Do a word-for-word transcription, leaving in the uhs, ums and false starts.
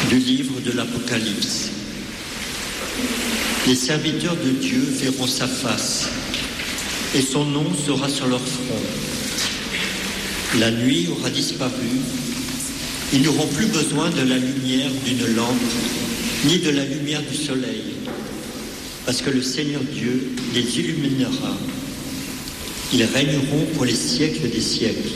Du livre de l'Apocalypse. Les serviteurs de Dieu verront sa face, et son nom sera sur leur front. La nuit aura disparu, ils n'auront plus besoin de la lumière d'une lampe, ni de la lumière du soleil, parce que le Seigneur Dieu les illuminera. Ils régneront pour les siècles des siècles.